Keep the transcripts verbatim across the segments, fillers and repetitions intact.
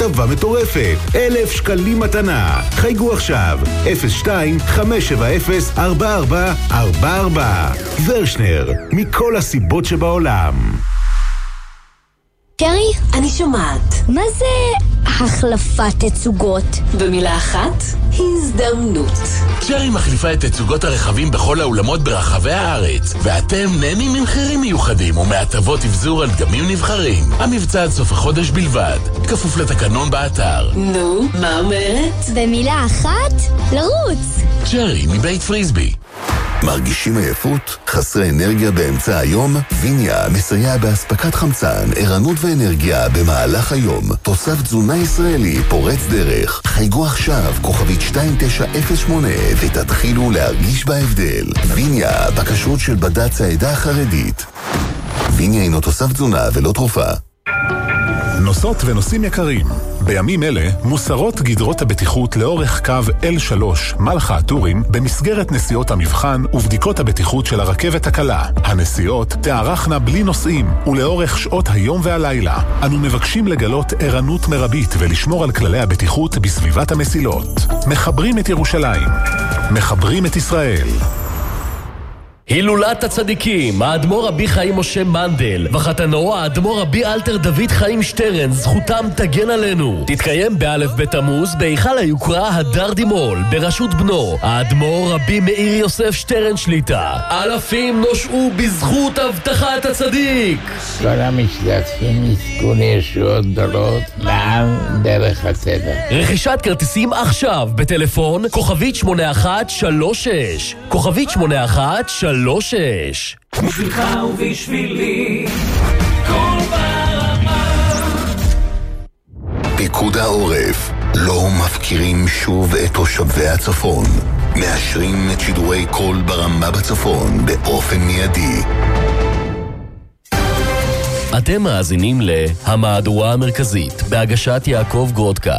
טבה מטורפת, אלף שקלים מתנה. חייגו עכשיו, אפס שתיים חמש שבע אפס ארבע ארבע ארבע ארבע. ורשנר, מכל הסיבות שבעולם. קרי, אני שומעת. מה זה החלפת תצוגות? במילה אחת, הזדמנות. צ'רי מחליפה את תצוגות הרכבים בכל האולמות ברחבי הארץ, ואתם נהנים ממחירים מיוחדים ומהטבות אבזור על דגמים נבחרים. המבצע עד סוף החודש בלבד, כפוף לתקנון באתר. נו, מה אומרת? במילה אחת, לרוץ. צ'רי מבית פריסבי. מרגישים עייפות? חסרי אנרגיה באמצע היום? ויניה מסייע בהספקת חמצן, ערנות ואנרגיה במהלך היום. תוסף תזונה ישראלי פורץ דרך. חייגו עכשיו כוכבית שתיים תשע אפס שמונה ותתחילו להרגיש בהבדל. ויניה, בכשרות של בד"ץ העדה החרדית. ויניה אינו תוסף תזונה ולא תרופה. נוסעות ונוסעים יקרים, בימים אלה מוסרות גדרות הבטיחות לאורך קו אל שלוש מלחה הטורים במסגרת נסיעות המבחן ובדיקות הבטיחות של הרכבת הקלה. הנסיעות תארכנה בלי נוסעים ולאורך שעות היום והלילה. אנו מבקשים לגלות ערנות מרבית ולשמור על כללי הבטיחות בסביבת המסילות. מחברים את ירושלים, מחברים את ישראל. הילולת הצדיקים, האדמו"ר רבי חיים משה מנדל וחתנו האדמו"ר רבי אלתר דוד חיים שטרן, זכותם תגן עלינו. תתקיים באלף בתמוז בהיכל היוקרה הדר דימול בראשות בנו האדמו"ר רבי מאיר יוסף שטרן שליטה. אלפים נושעו בזכות הבטחת הצדיק. כל המשתתפים יזכו לישועות גדולות לעם דרך הטבע. רכישת כרטיסים עכשיו בטלפון כוכבית שמונה אחת שלוש שש כוכבית שמונה אחת שלוש שש. בשבילך ובשבילי כל ברמה. פיקוד העורף, לא מפקירים שוב את תושבי הצפון. מאשרים את שידורי כל ברמה בצפון באופן מיידי. אתם מאזינים להמהדורה המרכזית בהגשת יעקב גרודקה.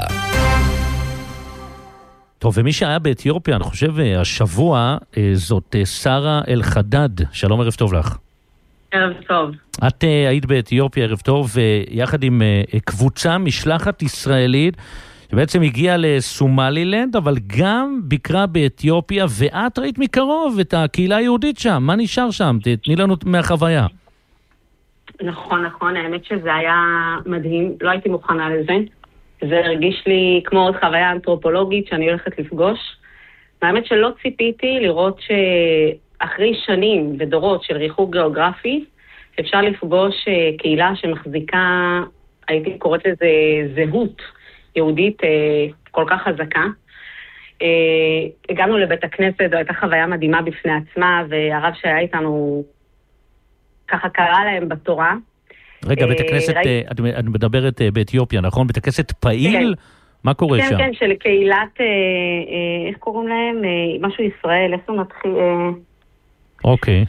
טוב, ומי שהיה באתיופיה, אני חושב, השבוע, זאת שרה אלחדד. שלום, ערב טוב לך. ערב טוב. את היית באתיופיה, ערב טוב, ויחד עם קבוצה, משלחת ישראלית, שבעצם הגיעה לסומלילנד, אבל גם ביקרה באתיופיה, ואת ראית מקרוב את הקהילה היהודית שם. מה נשאר שם? תתני לנו מהחוויה. נכון, נכון, האמת שזה היה מדהים, לא הייתי מוכנה לזה. זה הרגיש לי כמו עוד חוויה אנתרופולוגית שאני הולכת לפגוש. האמת שלא ציפיתי לראות שאחרי שנים ודורות של ריחוק גיאוגרפי, אפשר לפגוש קהילה שמחזיקה, הייתי קוראת לזה זהות יהודית כל כך חזקה. הגענו לבית הכנסת, זו הייתה חוויה מדהימה בפני עצמה, והרב שהיה איתנו ככה קרא להם בתורה. רגע, בית הכנסת, את מדברת באתיופיה, נכון? בית הכנסת פעיל? מה קורה שם? כן, כן, של קהילת, איך קוראים להם? משהו ישראל, איך זה מתחיל? אוקיי.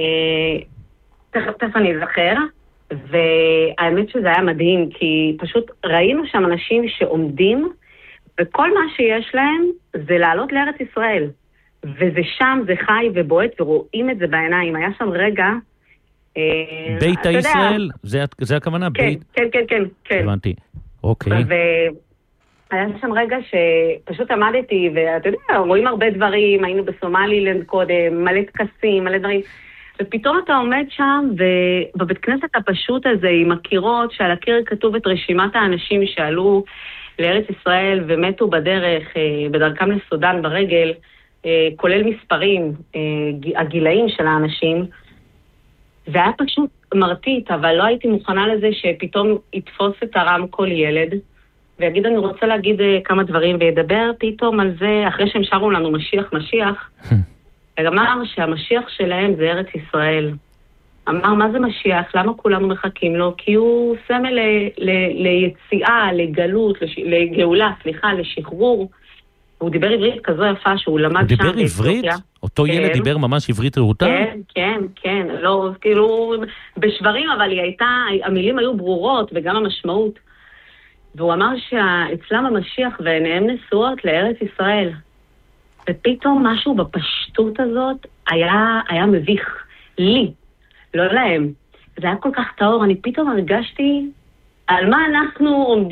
תכף אני אזכר, והאמת שזה היה מדהים, כי פשוט ראינו שם אנשים שעומדים, וכל מה שיש להם זה לעלות לארץ ישראל. וזה שם, זה חי ובועט, ורואים את זה בעיניים. היה שם רגע, בית הישראל? זה הכוונה? כן, כן, כן, כן, כן. הבנתי, אוקיי. והיה שם רגע שפשוט עמדתי, ואתה יודע, רואים הרבה דברים, היינו בסומלילנד קודם, מלא תקסים, מלא דברים, ופתאום אתה עומד שם, ובבית כנסת הפשוט הזה, עם הקירות, שעל הקיר כתוב את רשימת האנשים שעלו לארץ ישראל, ומתו בדרך, בדרכם לסודן ברגל, כולל מספרים, הגילאים של האנשים, זה היה פשוט מרתית, אבל לא הייתי מוכנה לזה שפתאום יתפוס את הרמקול ילד, ויגיד אני רוצה להגיד כמה דברים, וידבר פתאום על זה, אחרי שהם שרו לנו משיח, משיח, אמר שהמשיח שלהם זה ארץ ישראל. אמר, מה זה משיח? למה כולנו מחכים לו? כי הוא סמל ל- ל- ליציאה, לגלות, לש- לגאולה, סליחה, לשחרור. הוא דיבר עברית כזו יפה שהוא למד שם. הוא דיבר עברית? אותו ילד דיבר ממש עברית רהוטה? כן, כן, כן. לא, כאילו, בשברים, אבל היא הייתה, המילים היו ברורות וגם המשמעות. והוא אמר שאצלם המשיח ועיניהם נשואות לארץ ישראל. ופתאום משהו בפשטות הזאת היה, היה מביך. לי, לא להם. זה היה כל כך טהור, אני פתאום הרגשתי על מה אנחנו עומדים.